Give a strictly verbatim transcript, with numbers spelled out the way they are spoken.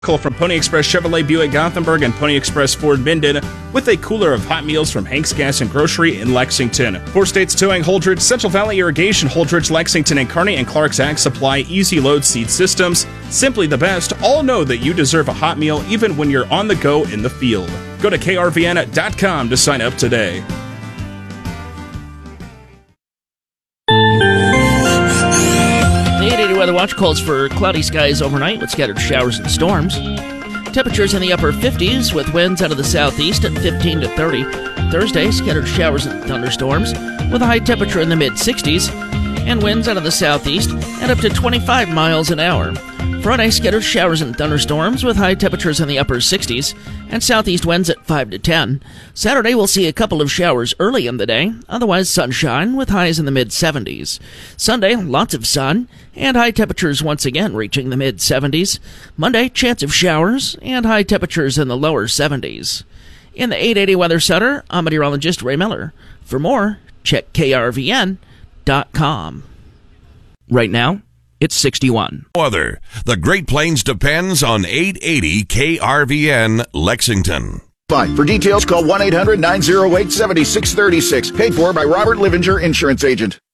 From Pony Express Chevrolet Buick Gothenburg and Pony Express Ford Minden with a cooler of hot meals from Hank's Gas and Grocery in Lexington. Four States Towing Holdridge, Central Valley Irrigation Holdridge, Lexington and Kearney, and Clark's Ag Supply Easy Load Seed Systems. Simply the best. All know that you deserve a hot meal even when you're on the go in the field. Go to K R V N dot com to sign up today. Weather watch calls for cloudy skies overnight with scattered showers and storms. Temperatures in the upper fifties with winds out of the southeast at fifteen to thirty. Thursday, scattered showers and thunderstorms with a high temperature in the mid-sixties and winds out of the southeast at up to twenty-five miles an hour. Friday, scattered showers and thunderstorms with high temperatures in the upper sixties and southeast winds at five to ten. Saturday, we'll see a couple of showers early in the day, otherwise sunshine with highs in the mid-seventies. Sunday, lots of sun and high temperatures once again reaching the mid-seventies. Monday, chance of showers and high temperatures in the lower seventies. In the eight eighty Weather Center, I'm meteorologist Ray Miller. For more, check K R V N dot com. Right now, it's sixty-one. Weather. The Great Plains depends on eight eighty K R V N Lexington. For details, call one eight hundred nine oh eight seven six three six. Paid for by Robert Livinger, Insurance Agent.